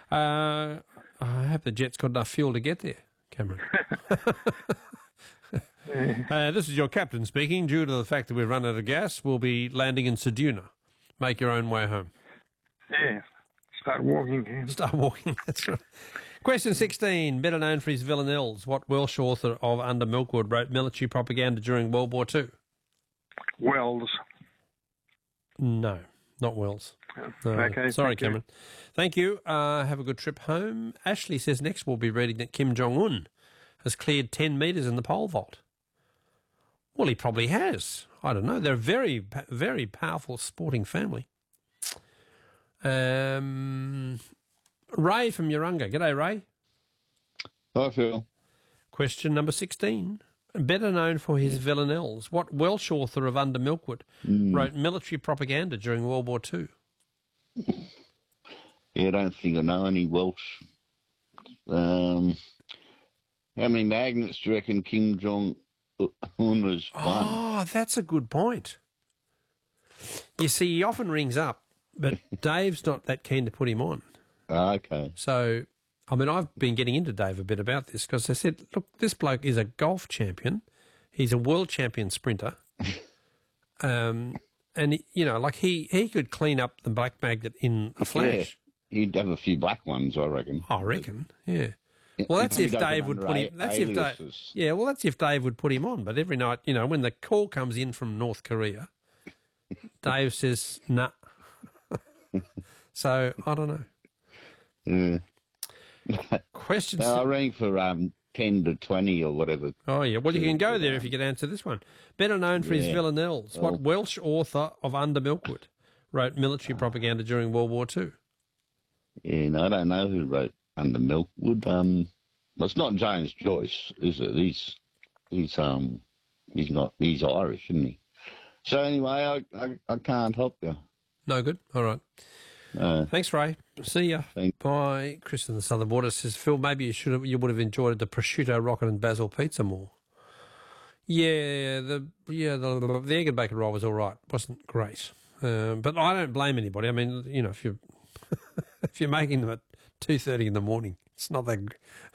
I hope the jet's got enough fuel to get there, Cameron. This is your captain speaking. Due to the fact that we've run out of gas, we'll be landing in Ceduna. Make your own way home. Yeah. Start walking, Cam. Start walking, that's right. Question 16. Better known for his villanelles, what Welsh author of Under Milkwood wrote military propaganda during World War II? Wells. No, not Wells. No. Okay. Sorry, Cameron. Thank you. Have a good trip home. Ashley says next we'll be reading that Kim Jong-un has cleared 10 metres in the pole vault. Well, he probably has. I don't know. They're a very, very powerful sporting family. Ray from Urunga. G'day, Ray. Hi, Phil. Question number 16. Better known for his villanelles, what Welsh author of Under Milkwood wrote military propaganda during World War II? Yeah, I don't think I know any Welsh. How many magnets do you reckon Kim Jong-un was won? Oh, that's a good point. You see, he often rings up, but Dave's not that keen to put him on. Okay. So, I mean, I've been getting into Dave a bit about this because I said, look, this bloke is a golf champion. He's a world champion sprinter. And, he could clean up the black magnet in a flash. Yeah, he'd have a few black ones, I reckon. I reckon, yeah. Well, that's if Dave would put him. That's if Dave. Yeah, well, that's if Dave would put him on. But every night, when the call comes in from North Korea, Dave says, "Nah." So I don't know. Yeah. Question. I rang for 10 to 20 or whatever. Oh yeah. Well, you can go there if you can answer this one. Better known for his villanelles, what Welsh author of Under Milkwood wrote military propaganda during World War II? Yeah, no, I don't know who wrote Under Milkwood. Well, it's not James Joyce, is it? He's Irish, isn't he? So anyway, I can't help you. No good. All right. Thanks, Ray. See ya. Thanks. Bye. Chris in the Southern Border says, Phil, maybe you would have enjoyed the prosciutto rocket and basil pizza more. Yeah, the egg and bacon roll was all right. Wasn't great, but I don't blame anybody. I mean, if you're if you're making them at 2:30 in the morning, it's not that.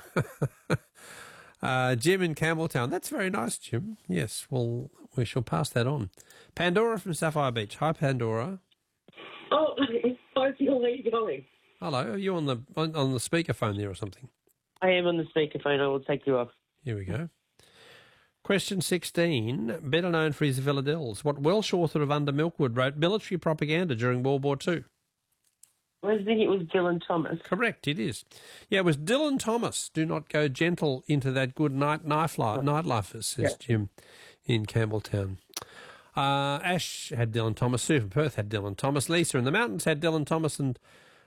Jim in Campbelltown. That's very nice, Jim. Yes, well, we shall pass that on. Pandora from Sapphire Beach. Hi, Pandora. Oh, hi, Phil. How are you going? Hello. Are you on the speakerphone there or something? I am on the speakerphone. I will take you off. Here we go. Question 16. Better known for his villanelles, what Welsh author of Under Milkwood wrote military propaganda during World War II? I think it was Dylan Thomas. Correct, it is. Yeah, it was Dylan Thomas. Do not go gentle into that good nightlife, says Jim in Campbelltown. Ash had Dylan Thomas. Sue from Perth had Dylan Thomas. Lisa in the mountains had Dylan Thomas, and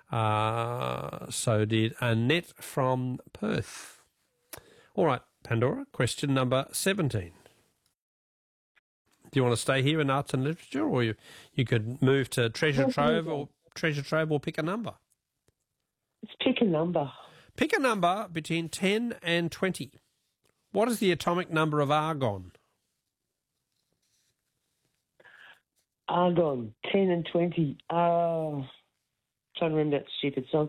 so did Annette from Perth. All right, Pandora, question number 17. Do you want to stay here in arts and literature, or you could move to Treasure Trove or pick a number? Let's pick a number. Pick a number between 10 and 20. What is the atomic number of argon? Argon, 10 and 20. Trying to remember that stupid song.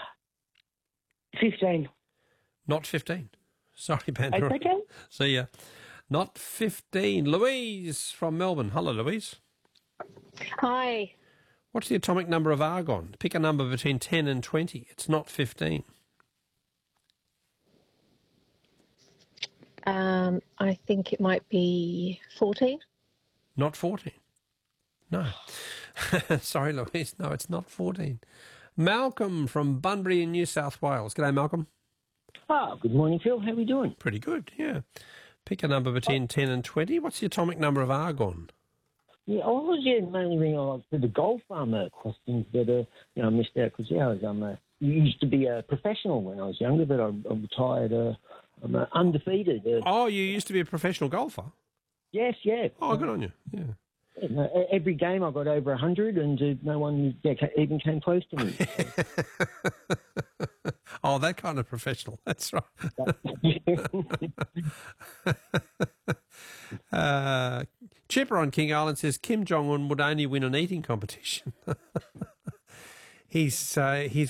15. Not 15. Sorry, Pandora. Okay. See ya. Not 15. Louise from Melbourne. Hello, Louise. Hi. What's the atomic number of argon? Pick a number between 10 and 20. It's not 15. I think it might be 14. Not 14. No. Sorry, Louise. No, it's not 14. Malcolm from Bunbury in New South Wales. G'day, Malcolm. Good morning, Phil. How are we doing? Pretty good, yeah. Pick a number between 10 and 20. What's the atomic number of argon? Yeah, I was mainly ringing for the golf questions that I missed out because I was used to be a professional when I was younger, but I'm retired. I'm undefeated. Oh, you used to be a professional golfer? Yes, yeah. Oh, good on you. Yeah. Every game I got over 100 and no one even came close to me. Oh, that kind of professional. That's right. Chipper on King Island says Kim Jong-un would only win an eating competition. He's